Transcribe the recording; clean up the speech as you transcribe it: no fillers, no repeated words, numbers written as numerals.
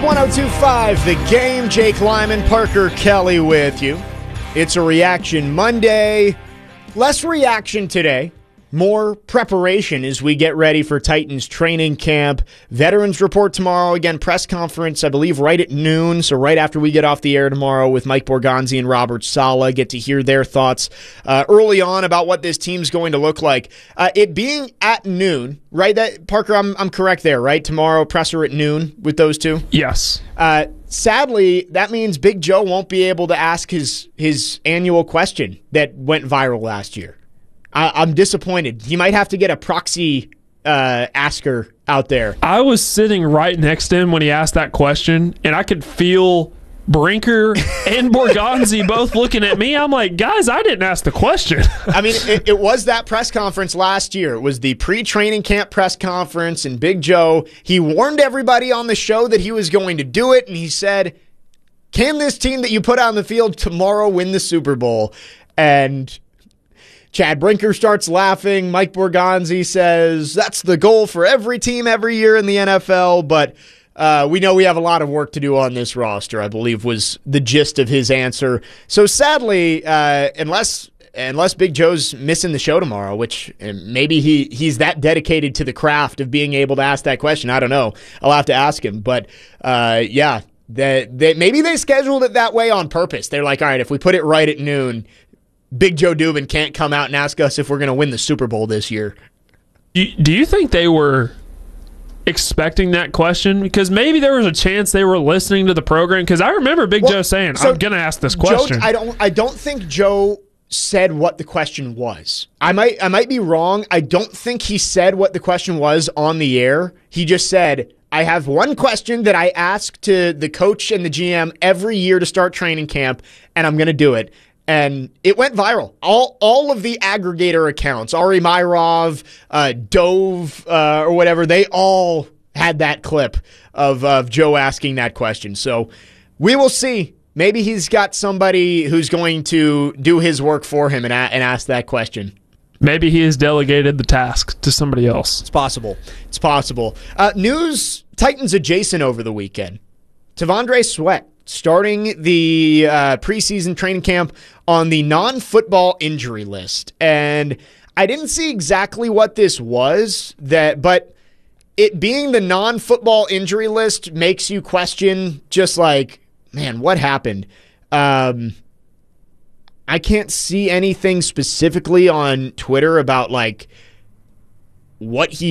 1025 The Game. Jake Lyman, Parker Kelly with you. It's a Reaction Monday. Less reaction today. More preparation as we get ready for Titans training camp. Veterans report tomorrow. Again, press conference, I believe, right at noon. So right after we get off the air tomorrow with Mike Borgonzi and Robert Saleh, get to hear their thoughts early on about what this team's going to look like. It being at noon, right? That Parker, I'm correct there, right? Tomorrow, presser at noon with those two? Yes. Sadly, that means Big Joe won't be able to ask his annual question that went viral last year. I'm disappointed. He might have to get a proxy asker out there. I was sitting right next to him when he asked that question, and I could feel Brinker and Borgonzi both looking at me. I'm like, guys, I didn't ask the question. I mean, it was that press conference last year. It was the pre-training camp press conference, and Big Joe, he warned everybody on the show that he was going to do it, and he said, can this team that you put on the field tomorrow win the Super Bowl? And Chad Brinker starts laughing. Mike Borgonzi says, that's the goal for every team every year in the NFL, but we know we have a lot of work to do on this roster, I believe was the gist of his answer. So sadly, unless Big Joe's missing the show tomorrow, which maybe he's that dedicated to the craft of being able to ask that question, I don't know. I'll have to ask him. But yeah, maybe they scheduled it that way on purpose. They're like, all right, if we put it right at noon, Big Joe Dubin can't come out and ask us if we're going to win the Super Bowl this year. Do you think they were expecting that question? Because maybe there was a chance they were listening to the program. Because I remember Big Joe saying, I'm going to ask this question. Joe, I don't think Joe said what the question was. I might be wrong. I don't think he said what the question was on the air. He just said, I have one question that I ask to the coach and the GM every year to start training camp, and I'm going to do it. And it went viral. All of the aggregator accounts, Ari Myrov, Dove, or whatever, they all had that clip of Joe asking that question. So we will see. Maybe he's got somebody who's going to do his work for him and ask that question. Maybe he has delegated the task to somebody else. It's possible. It's possible. News Titans adjacent over the weekend. T'Vondre Sweat starting the preseason training camp on the non-football injury list. And I didn't see exactly what this was, but it being the non-football injury list makes you question just like, man, what happened? I can't see anything specifically on Twitter about like what he